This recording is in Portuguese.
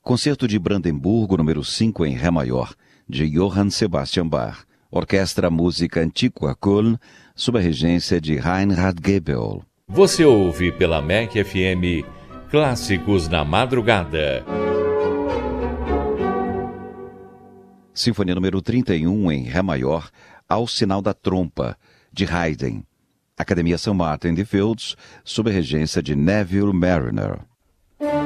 Concerto de Brandemburgo, número 5 em Ré maior, de Johann Sebastian Bach. Orquestra Música Antiqua Köln, sob a regência de Reinhard Goebel. Você ouve pela MEC FM Clássicos na Madrugada. Sinfonia número 31 em Ré maior, Ao Sinal da Trompa, de Haydn. Academia St. Martin de Fields, sob a regência de Neville Marriner.